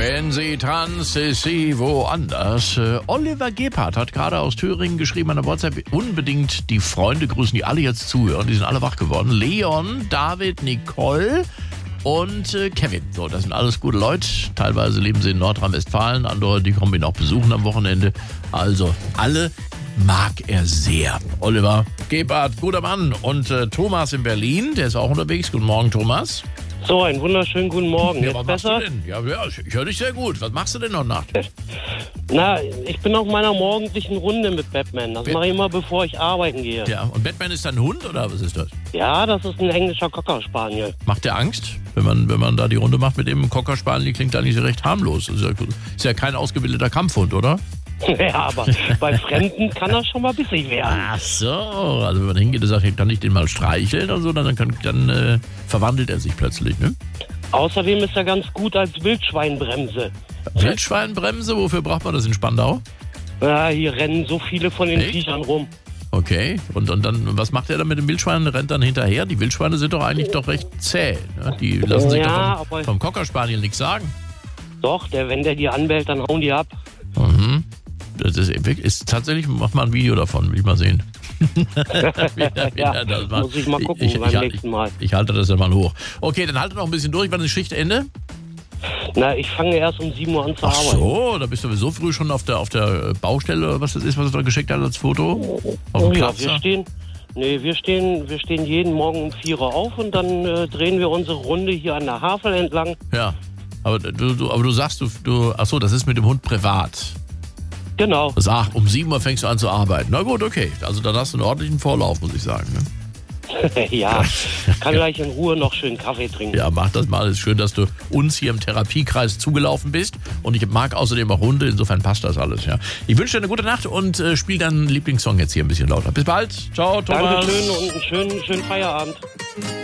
Wenn sie tanzt, ist sie woanders. Oliver Gebhardt hat gerade aus Thüringen geschrieben an der WhatsApp, unbedingt die Freunde grüßen, die alle jetzt zuhören. Die sind alle wach geworden. Leon, David, Nicole und Kevin. So, das sind alles gute Leute. Teilweise leben sie in Nordrhein-Westfalen. Andere, die kommen ihn auch besuchen am Wochenende. Also, alle mag er sehr. Oliver Gebhardt, guter Mann. Und Thomas in Berlin, der ist auch unterwegs. Guten Morgen, Thomas. So, einen wunderschönen guten Morgen. Ja, Jetzt was machst besser? du denn? Ja, ich höre dich sehr gut. Was machst du denn heute Nacht? Na, ich bin auf meiner morgendlichen Runde mit Batman. Das mache ich immer, bevor ich arbeiten gehe. Ja, und Batman ist ein Hund oder was ist das? Ja, das ist ein englischer Cocker Spaniel. Macht der Angst, wenn man da die Runde macht mit dem Cocker Spaniel? Klingt eigentlich recht harmlos. Ist ja kein ausgebildeter Kampfhund, oder? Ja, aber bei Fremden kann das schon mal bissig werden. Ach so, also wenn man hingeht und sagt, kann ich den mal streicheln oder so, dann verwandelt er sich plötzlich, ne? Außerdem ist er ganz gut als Wildschweinbremse. Wildschweinbremse, wofür braucht man das in Spandau? Ja, hier rennen so viele von den Echt? Viechern rum. Okay, und dann, was macht er dann mit den Wildschweinen? Rennt dann hinterher? Die Wildschweine sind doch eigentlich doch recht zäh. Ne? Die lassen sich Ja, doch aber- vom Cocker Spaniel nichts sagen. Doch, wenn der die anbellt, dann hauen die ab. Mhm. Das ist tatsächlich, mach mal ein Video davon, will ich mal sehen. Das Muss ich mal gucken beim nächsten Mal. Ich halte das ja mal hoch. Okay, dann halte noch ein bisschen durch. Wann ist Schichtende? Na, ich fange erst um 7 Uhr an zu Ach arbeiten. so, da bist du sowieso früh schon auf der Baustelle oder was das ist, was du da geschickt hast als Foto? Auf dem Ja, Kratzer? wir stehen jeden Morgen um 4 Uhr auf und dann drehen wir unsere Runde hier an der Havel entlang. Ja, aber du sagst, ach so, das ist mit dem Hund privat. Genau. Ach, um 7 Uhr fängst du an zu arbeiten. Na gut, okay. Also dann hast du einen ordentlichen Vorlauf, muss ich sagen. Ne? Ja, kann gleich in Ruhe noch schön Kaffee trinken. Ja, mach das mal. Es ist schön, dass du uns hier im Therapiekreis zugelaufen bist. Und ich mag außerdem auch Hunde. Insofern passt das alles. Ja. Ich wünsche dir eine gute Nacht und spiel deinen Lieblingssong jetzt hier ein bisschen lauter. Bis bald. Ciao, Thomas. Dankeschön und einen schönen Feierabend.